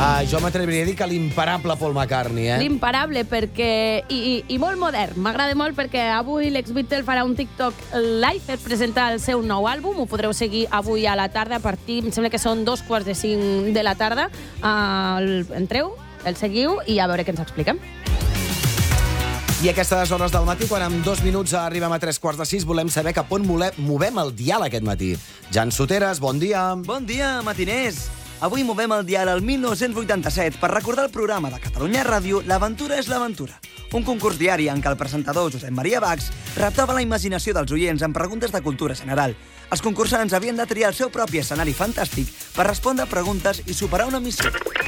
Jo m'atreviria a dir que l'imparable Paul McCartney, L'imparable, perquè... I molt modern. M'agrada molt perquè avui l'ex-Beatle farà un TikTok live per presentar el seu nou àlbum. Ho podreu seguir avui a la tarda, a partir, em sembla que són 2:45 de la tarda. Entreu, el seguiu i a veure què ens expliquem. I a aquestes hores del matí, quan en 2 minuts arribem a 5:45, volem saber cap on movem el dial aquest matí. Jan Soteres, bon dia. Bon dia, matiners. Avui movem el dial al 1987 per recordar el programa de Catalunya Ràdio L'Aventura és l'Aventura, un concurs diari en què el presentador Josep Maria Bax reptava la imaginació dels oients amb preguntes de cultura general. Els concursants havien de triar el seu propi escenari fantàstic per respondre preguntes i superar una missió.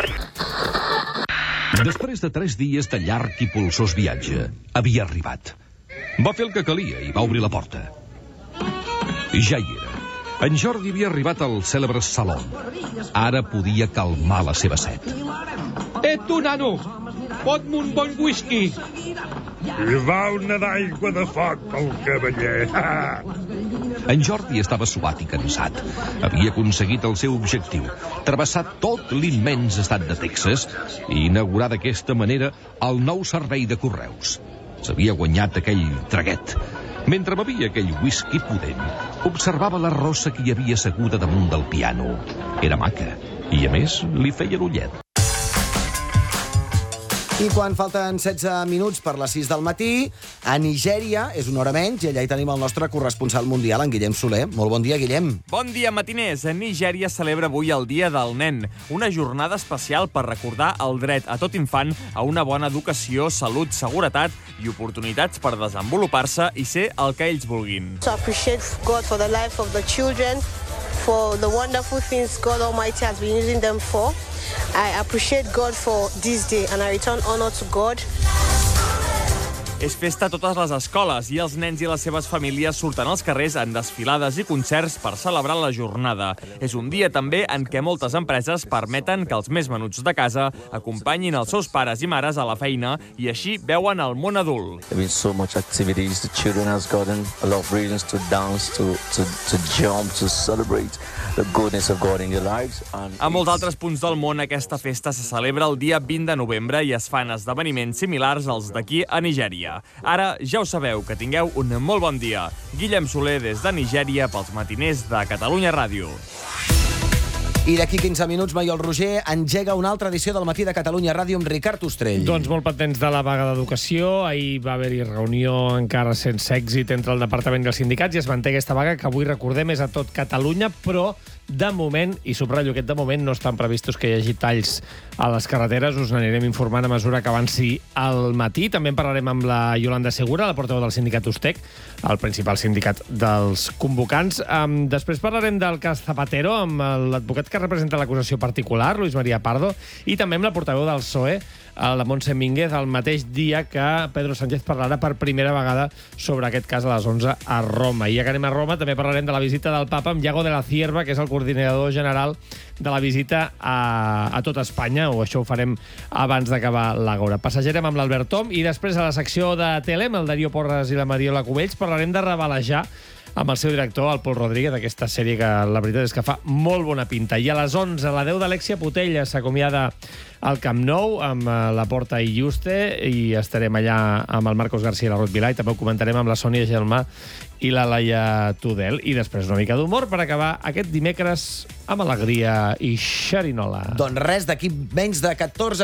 Després de 3 dies de llarg i polsós viatge, havia arribat. Va fer el que calia i va obrir la porta. I ja hi era. En Jordi havia arribat al cèlebre saló. Ara podia calmar la seva set. Tu, nano, pot-me un bon whisky. I va una d'aigua de foc pel cavaller. En Jordi estava suat i cansat. Havia aconseguit el seu objectiu, travessar tot l'immens estat de Texas i inaugurar d'aquesta manera el nou servei de correus. S'havia guanyat aquell traguet. Mentre bevia aquell whisky pudent, observava la rossa que hi havia asseguda damunt del piano. Era maca i, a més, li feia l'ullet. I quan falten 16 minuts per les 6 del matí, a Nigèria, és una hora menys, i allà hi tenim el nostre corresponsal mundial, en Guillem Soler. Molt bon dia, Guillem. Bon dia, matiners. Nigèria celebra avui el Dia del Nen, una jornada especial per recordar el dret a tot infant a una bona educació, salut, seguretat i oportunitats per desenvolupar-se i ser el que ells vulguin. To appreciate God for the life of the children, for the wonderful things God Almighty has been using them for. I appreciate God for this day and I return honor to God. És festa a totes les escoles i els nens i les seves famílies surten als carrers en desfilades i concerts per celebrar la jornada. És un dia també en què moltes empreses permeten que els més menuts de casa acompanyin els seus pares i mares a la feina i així veuen el món adult. There have been so much activities. The children has gotten a lot of reasons to dance, to jump, to celebrate the goodness of God in their lives. A molts altres punts del món aquesta festa se celebra el dia 20 de novembre i es fan esdeveniments similars als d'aquí a Nigèria. Ara ja ho sabeu, que tingueu un molt bon dia. Guillem Soler des de Nigèria pels matiners de Catalunya Ràdio. I d'aquí 15 minuts, Maiol Roger engega una altra edició del Matí de Catalunya Ràdio amb Ricard Ostrell. Doncs molt pendents de la vaga d'educació. Ahir va haver-hi reunió encara sense èxit entre el departament i els sindicats i es manté aquesta vaga que avui, recordem, és a tot Catalunya, però de moment, i subratllo aquest de moment, no estan previstos que hi hagi talls a les carreteres. Us n'anirem informant a mesura que avanci al matí. També en parlarem amb la Yolanda Segura, la portaveu del sindicat USTEC, el principal sindicat dels convocants. Després parlarem del cas Zapatero amb l'advocat que representa l'acusació particular, Luis María Pardo, i també amb la portaveu del PSOE, la Montse Mínguez, el mateix dia que Pedro Sánchez parlarà per primera vegada sobre aquest cas a les 11 a Roma. I ja que anem a Roma, també parlarem de la visita del papa amb Iago de la Cierva, que és el coordinador general de la visita a tot Espanya, o això ho farem abans d'acabar l'Àgora. Passejarem amb l'Albert Tom i després a la secció de tele, amb el Darío Porras i la Mariola Cubells, parlarem de Rebelejar amb el seu director, el Pol Rodríguez, d'aquesta sèrie que la veritat és que fa molt bona pinta. I a les 11, a la 10 d'Alexia Putella s'acomiada al Camp Nou amb la Porta i Juste i estarem allà amb el Marcos García i la Ruth Vilà i també ho comentarem amb la Sònia Gelmà i la Laia Tudel. I després una mica d'humor per acabar aquest dimecres amb alegria i xerinola. Doncs res, d'aquí menys de 14